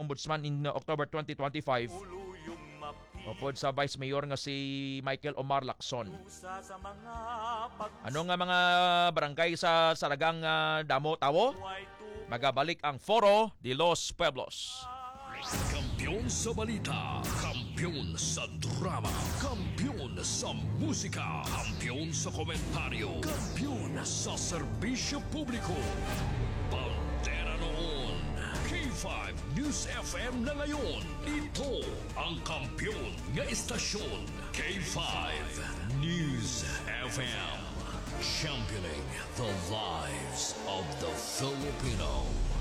ombudsman in October 2025 upod sa Vice Mayor nga si Michael Omar Lacson. Ano nga mga barangay sa Saragang Damo Tawo? Magabalik ang Foro de los Pueblos. Kampiyon sa balita, kampiyon sa drama, kampiyon sa musika, kampiyon sa komentaryo, kampiyon sa serbisyo publiko. Bandera noon, K5 News FM na ngayon. Ito ang kampiyon nga istasyon, K5 News FM. Championing the lives of the Filipino.